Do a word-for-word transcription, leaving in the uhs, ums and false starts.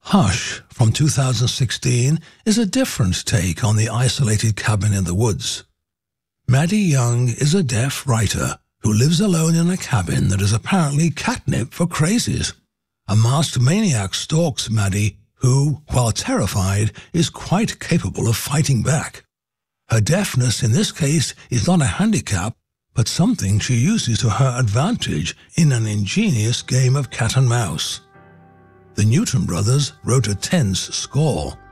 Hush from two thousand sixteen is a different take on the isolated cabin in the woods. Maddie Young is a deaf writer who lives alone in a cabin that is apparently catnip for crazies. A masked maniac stalks Maddie, who, while terrified, is quite capable of fighting back. Her deafness in this case is not a handicap, but something she uses to her advantage in an ingenious game of cat and mouse. The Newton brothers wrote a tense score.